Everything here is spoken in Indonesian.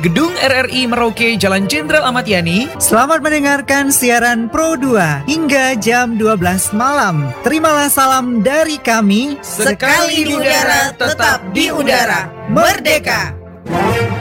Gedung RRI Merauke, Jalan Jenderal Ahmad Yani. Selamat mendengarkan siaran Pro 2 hingga jam 12 malam. Terimalah salam dari kami. Sekali di udara, tetap di udara. Merdeka!